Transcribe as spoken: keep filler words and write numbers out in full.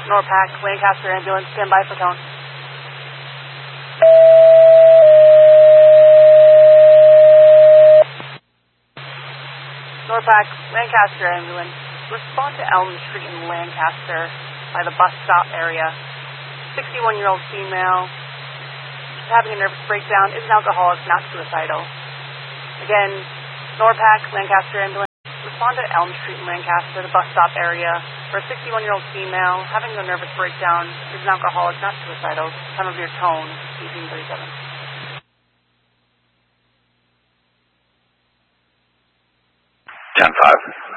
Norpac, Lancaster ambulance, stand by for tone. Norpac, Lancaster ambulance, respond to Elm Street in Lancaster by the bus stop area. sixty-one-year-old female, having a nervous breakdown, is an alcoholic, not suicidal. Again, Norpac, Lancaster ambulance, respond to Elm Street in Lancaster, the bus stop area, for a sixty-one-year-old female having a nervous breakdown, is an alcoholic, not suicidal. Time of your tone, eighteen thirty-seven. ten five.